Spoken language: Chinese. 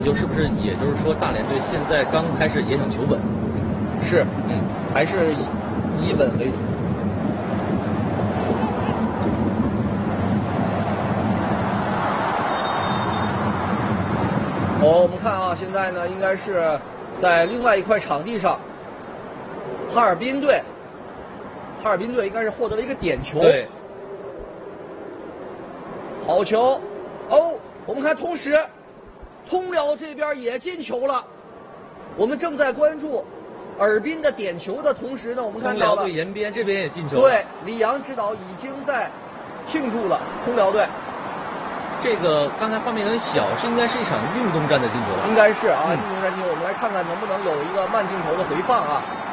就是不是也就是说，大连队现在刚开始也想求稳？ 是，还是以稳为主。我们看啊，现在呢应该是在另外一块场地上，哈尔滨队应该是获得了一个点球。 对， 好球！哦，我们看，同时，通辽这边也进球了。我们正在关注尔滨的点球的同时呢，我们看到了通辽队延边这边也进球。 对，李阳指导已经在庆祝了通辽队。 这个刚才画面有点小，是应该是一场运动战的进球吧？ 应该是啊，运动战进球。我们来看看能不能有一个慢镜头的回放啊。